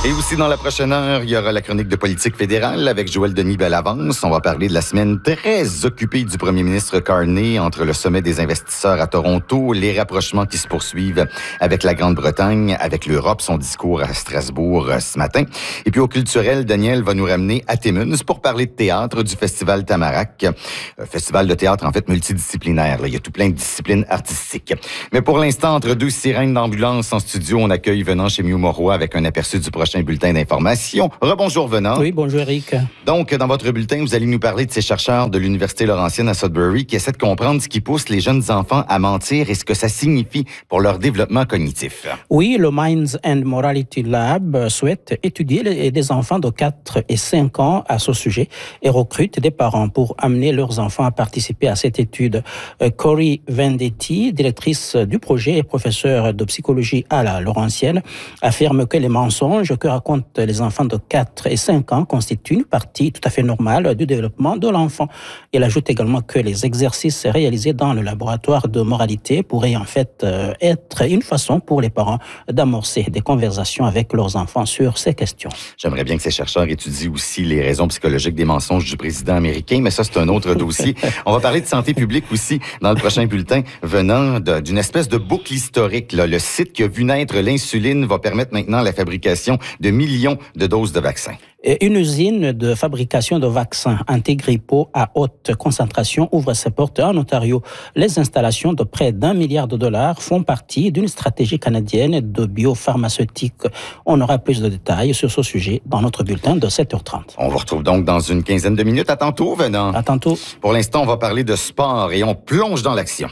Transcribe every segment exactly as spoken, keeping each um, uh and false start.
Et aussi, dans la prochaine heure, il y aura la chronique de politique fédérale avec Joël Denis Bellavance. On va parler de la semaine très occupée du premier ministre Carney entre le sommet des investisseurs à Toronto, les rapprochements qui se poursuivent avec la Grande-Bretagne, avec l'Europe, son discours à Strasbourg ce matin. Et puis au culturel, Daniel va nous ramener à Timmins pour parler de théâtre du Festival Tamarack. Festival de théâtre, en fait, multidisciplinaire. Là. Il y a tout plein de disciplines artistiques. Mais pour l'instant, entre deux sirènes d'ambulance en studio, on accueille Venant chez Miu Morois avec un aperçu du prochain bulletin d'information. Rebonjour, Venant. Oui, bonjour, Eric. Donc, dans votre bulletin, vous allez nous parler de ces chercheurs de l'Université Laurentienne à Sudbury qui essaient de comprendre ce qui pousse les jeunes enfants à mentir et ce que ça signifie pour leur développement cognitif. Oui, le Minds and Morality Lab souhaite étudier les, des enfants de quatre et cinq ans à ce sujet et recrute des parents pour amener leurs enfants à participer à cette étude. Euh, Corey Vendetti, directrice du projet et professeure de psychologie à la Laurentienne, affirme que les mensonges que racontent les enfants de quatre et cinq ans constituent une partie tout à fait normale du développement de l'enfant. Il ajoute également que les exercices réalisés dans le laboratoire de moralité pourraient en fait euh, être une façon pour les parents d'amorcer des conversations avec leurs enfants sur ces questions. J'aimerais bien que ces chercheurs étudient aussi les raisons psychologiques des mensonges du président américain, mais ça, c'est un autre dossier. On va parler de santé publique aussi dans le prochain bulletin, venant de, d'une espèce de boucle historique. Là. Le site qui a vu naître l'insuline va permettre maintenant la fabrication de millions de doses de vaccins. Une usine de fabrication de vaccins anti-grippaux à haute concentration ouvre ses portes en Ontario. Les installations de près d'un milliard de dollars font partie d'une stratégie canadienne de biopharmaceutique. On aura plus de détails sur ce sujet dans notre bulletin de sept heures trente. On vous retrouve donc dans une quinzaine de minutes. À tantôt, Venant. À tantôt. Pour l'instant, on va parler de sport et on plonge dans l'action.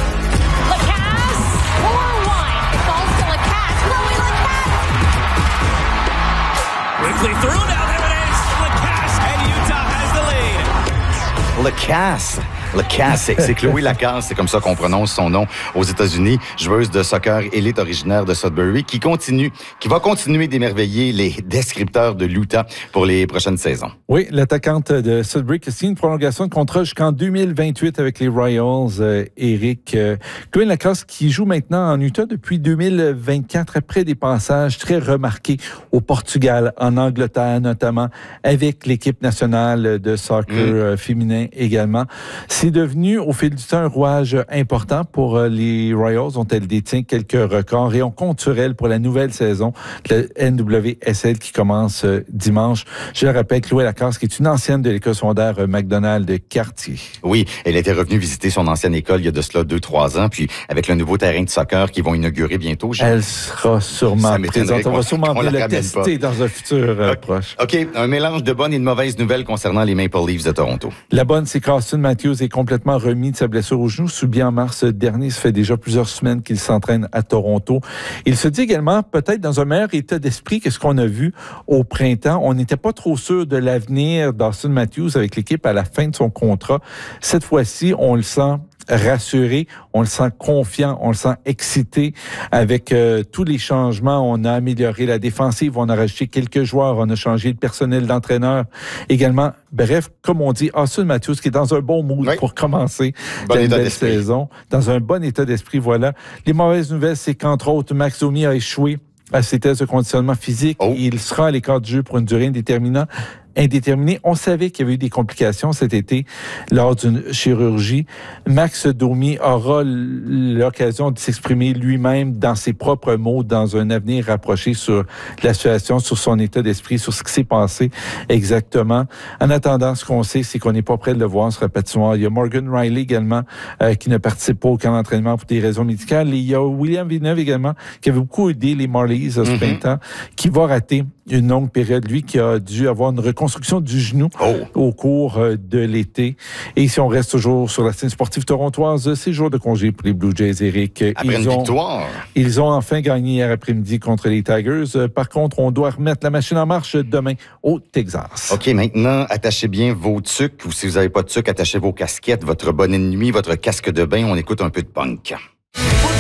Through now, there it is. Lacasse, and Utah has the lead. Lacasse. Lacasse, c'est, c'est Chloé Lacasse, c'est comme ça qu'on prononce son nom aux États-Unis, joueuse de soccer élite originaire de Sudbury, qui continue, qui va continuer d'émerveiller les descripteurs de l'Utah pour les prochaines saisons. Oui, l'attaquante de Sudbury qui signe une prolongation de contrat jusqu'en deux mille vingt-huit avec les Royals, euh, Eric. Euh, Chloé Lacasse qui joue maintenant en Utah depuis deux mille vingt-quatre après des passages très remarqués au Portugal, en Angleterre notamment, avec l'équipe nationale de soccer mmh. euh, féminin également. C'est devenu, au fil du temps, un rouage important pour les Royals, dont elle détient quelques records. Et on compte sur elle pour la nouvelle saison de la N W S L qui commence dimanche. Je le rappelle, Chloé Lacasse, qui est une ancienne de l'école secondaire McDonald de Cartier. Oui, elle était revenue visiter son ancienne école il y a de cela deux, trois ans. Puis avec le nouveau terrain de soccer qu'ils vont inaugurer bientôt. J'ai... Elle sera sûrement présente. On va sûrement la, la tester pas. dans un futur euh, okay. proche. OK, un mélange de bonnes et de mauvaises nouvelles concernant les Maple Leafs de Toronto. La bonne, c'est qu'Austin Matthews est complètement remis de sa blessure au genou, subi en mars dernier. Ça fait déjà plusieurs semaines qu'il s'entraîne à Toronto. Il se dit également peut-être dans un meilleur état d'esprit que ce qu'on a vu au printemps. On n'était pas trop sûr de l'avenir d'Austin Matthews avec l'équipe à la fin de son contrat. Cette fois-ci, on le sent rassuré, on le sent confiant, on le sent excité avec euh, tous les changements. On a amélioré la défensive, on a rajouté quelques joueurs, on a changé le personnel d'entraîneur également. Bref, comme on dit, Austin Matthews qui est dans un bon mood oui. pour commencer bon la nouvelle saison, dans un bon état d'esprit, voilà. Les mauvaises nouvelles, c'est qu'entre autres, Max Domi a échoué à ses tests de conditionnement physique. Oh. Il sera à l'écart du jeu pour une durée indéterminée. indéterminé. On savait qu'il y avait eu des complications cet été lors d'une chirurgie. Max Domi aura l'occasion de s'exprimer lui-même dans ses propres mots dans un avenir rapproché sur la situation, sur son état d'esprit, sur ce qui s'est passé exactement. En attendant, ce qu'on sait, c'est qu'on n'est pas prêt de le voir sur la patinoire. Il y a Morgan Riley également euh, qui ne participe pas au camp d'entraînement pour des raisons médicales. Et il y a William Villeneuve également qui avait beaucoup aidé les Marlies ce mm-hmm. printemps, qui va rater une longue période. Lui qui a dû avoir une reconstruction du genou oh. au cours de l'été. Et si on reste toujours sur la scène sportive torontoise, c'est jour de congé pour les Blue Jays, Eric. Après ils une ont, victoire. Ils ont enfin gagné hier après-midi contre les Tigers. Par contre, on doit remettre la machine en marche demain au Texas. OK, maintenant, attachez bien vos tucs, ou si vous n'avez pas de tucs, attachez vos casquettes, votre bonnet de nuit, votre casque de bain. On écoute un peu de punk.